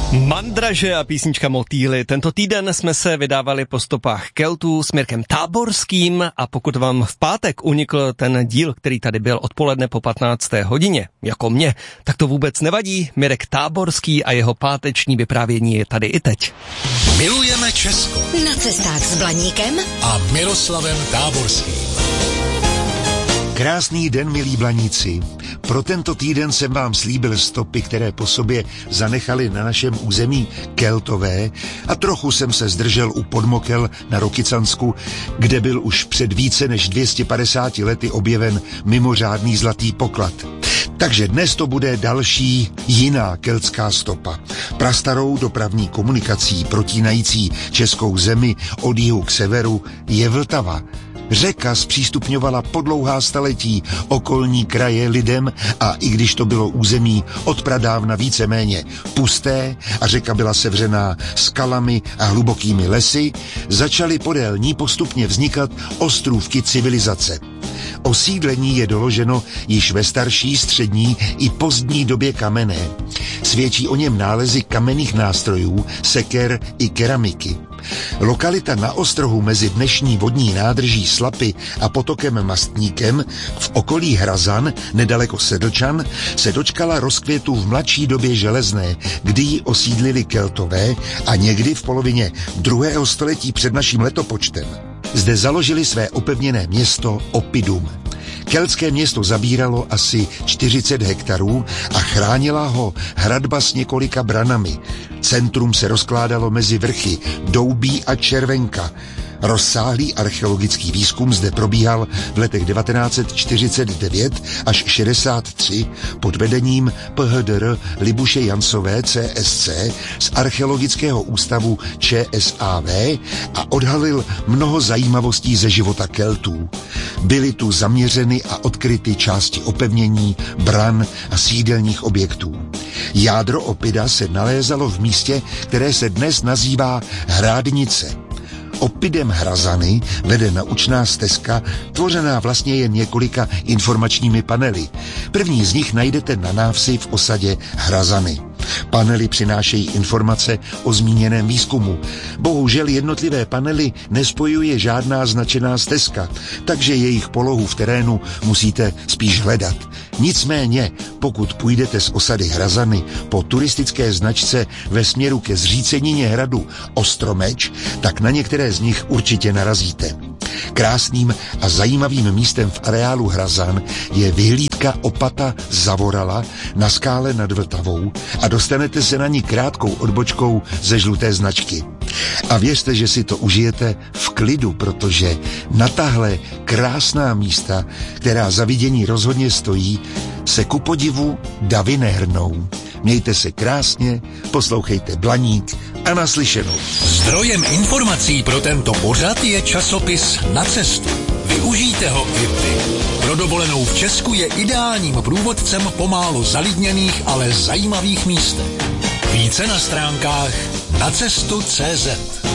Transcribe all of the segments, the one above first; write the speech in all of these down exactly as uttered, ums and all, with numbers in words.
Mandraže a písnička Motýly. Tento týden jsme se vydávali po stopách Keltů s Mirkem Táborským a pokud vám v pátek unikl ten díl, který tady byl odpoledne po patnácté hodině, jako mě, tak to vůbec nevadí. Mirek Táborský a jeho páteční vyprávění je tady i teď. Milujeme Česko. Na cestách s Blaníkem a Miroslavem Táborským. Krásný den, milí Blaníci. Pro tento týden jsem vám slíbil stopy, které po sobě zanechali na našem území Keltové a trochu jsem se zdržel u Podmokel na Rokycansku, kde byl už před více než dvě stě padesáti lety objeven mimořádný zlatý poklad. Takže dnes to bude další jiná keltská stopa. Prastarou dopravní komunikací protínající českou zemi od jihu k severu je Vltava. Řeka zpřístupňovala po dlouhá staletí okolní kraje lidem a i když to bylo území od pradávna víceméně pusté a řeka byla sevřená skalami a hlubokými lesy, začaly podél ní postupně vznikat ostrůvky civilizace. Osídlení je doloženo již ve starší, střední i pozdní době kamenné. Svědčí o něm nálezy kamenných nástrojů, seker i keramiky. Lokalita na ostrohu mezi dnešní vodní nádrží Slapy a potokem Mastníkem v okolí Hrazan, nedaleko Sedlčan, se dočkala rozkvětu v mladší době železné, kdy ji osídlili Keltové a někdy v polovině druhého století před naším letopočtem. Zde založili své opevněné město Oppidum. Keltské město zabíralo asi čtyřicet hektarů a chránila ho hradba s několika branami. Centrum se rozkládalo mezi vrchy Doubí a Červenka. Rozsáhlý archeologický výzkum zde probíhal v letech devatenáct set čtyřicet devět až šedesát tři pod vedením P H D R Libuše Jansové C S C z Archeologického ústavu Č S A V a odhalil mnoho zajímavostí ze života Keltů. Byly tu zaměřeny a odkryty části opevnění, bran a sídelních objektů. Jádro Oppida se nalézalo v místě, které se dnes nazývá Hrádnice. Oppidem Hrazany vede naučná stezka, tvořená vlastně jen několika informačními panely. První z nich najdete na návsi v osadě Hrazany. Panely přinášejí informace o zmíněném výzkumu. Bohužel jednotlivé panely nespojuje žádná značená stezka, takže jejich polohu v terénu musíte spíš hledat. Nicméně, pokud půjdete z osady Hrazany po turistické značce ve směru ke zřícenině hradu Ostromeč, tak na některé z nich určitě narazíte. Krásným a zajímavým místem v areálu Hrazan je vyhlídka opata Zavorala na skále nad Vltavou a dostanete se na ní krátkou odbočkou ze žluté značky. A věřte, že si to užijete v klidu, protože na tahle krásná místa, která za vidění rozhodně stojí, se ku podivu davy nehrnou. Mějte se krásně, poslouchejte Blaník a naslyšenou. Zdrojem informací pro tento pořad je časopis Na cestu. Využijte ho i vy. Pro dovolenou v Česku je ideálním průvodcem po málo zalidněných, ale zajímavých místech. Více na stránkách nacestu tečka cé zet.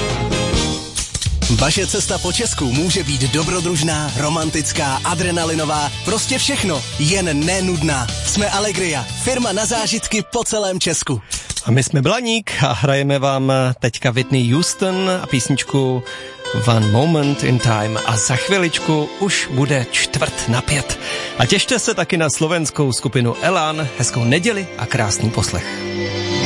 Vaše cesta po Česku může být dobrodružná, romantická, adrenalinová, prostě všechno, jen nenudná. Jsme Allegria, firma na zážitky po celém Česku. A my jsme Blaník a hrajeme vám teďka Whitney Houston a písničku One Moment in Time a za chviličku už bude čtvrt na pět. A těšte se taky na slovenskou skupinu Elán, hezkou neděli a krásný poslech.